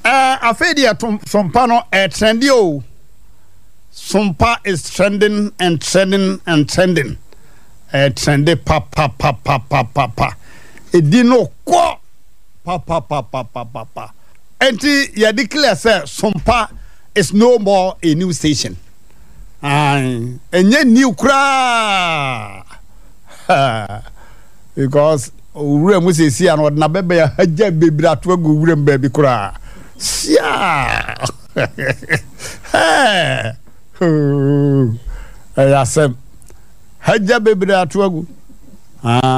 Afedia Sompano trendy. Sompa is trending and trending and trending. Trendy pa. It didn't go pa. Enti ya declare say Sompa is no more a new station. Enye new kra. Because ure mu se si an na bebe ya haja bebira to agu ure mbabi kra. Sia. Hey. Ayasem. Haja bebira to agu.